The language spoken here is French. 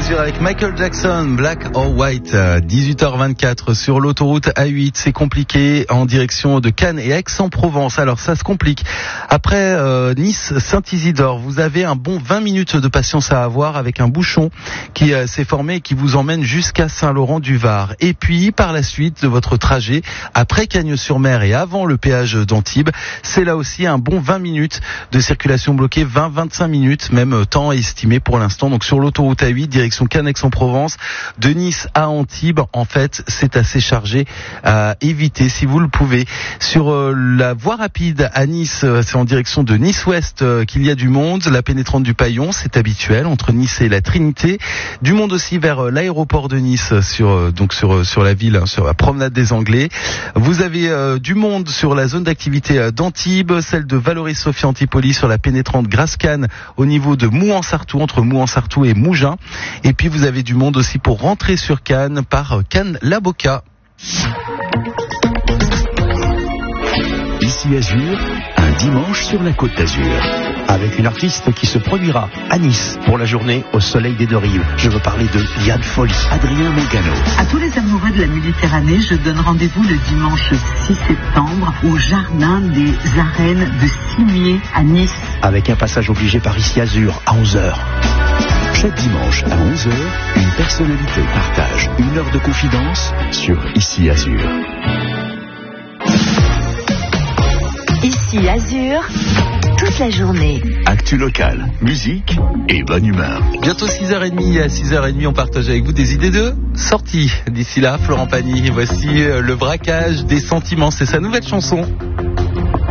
Azur avec Michael Jackson, Black or White, 18h24 sur l'autoroute A8. C'est compliqué en direction de Cannes et Aix-en-Provence. Alors ça se complique. Après Nice-Saint-Isidore, vous avez un bon 20 minutes de patience à avoir avec un bouchon qui s'est formé et qui vous emmène jusqu'à Saint-Laurent-du-Var. Et puis par la suite de votre trajet, après Cagnes-sur-Mer et avant le péage d'Antibes, c'est là aussi un bon 20 minutes de circulation bloquée, 20-25 minutes, même temps estimé pour l'instant. Donc sur l'autoroute A8, direction Cannes Aix-en-Provence, de Nice à Antibes, en fait, c'est assez chargé à éviter si vous le pouvez. Sur la voie rapide à Nice, c'est en direction de Nice-Ouest qu'il y a du monde. La pénétrante du Paillon, c'est habituel, entre Nice et la Trinité. Du monde aussi vers l'aéroport de Nice, sur la ville, sur la promenade des Anglais. Vous avez du monde sur la zone d'activité d'Antibes, celle de Valoris-Sophie-Antipolis sur la pénétrante Grasse-Cannes au niveau de Mouans-Sartoux, entre Mouans-Sartoux et Mougins. Et puis vous avez du monde aussi pour rentrer sur Cannes par Cannes-la-Boca. Ici Azur, un dimanche sur la Côte d'Azur, avec une artiste qui se produira à Nice pour la journée au soleil des deux rives. Je veux parler de Liane Folly, Adrien Mangano. À tous les amoureux de la Méditerranée, je donne rendez-vous le dimanche 6 septembre au jardin des Arènes de Cimier à Nice. Avec un passage obligé par Ici Azur à 11h. Chaque dimanche à 11h, une personnalité partage une heure de confidence sur Ici Azur. Ici Azur, toute la journée. Actu locale, musique et bonne humeur. Bientôt 6h30, à 6h30 on partage avec vous des idées de sortie. D'ici là, Florent Pagny, voici le braquage des sentiments, c'est sa nouvelle chanson.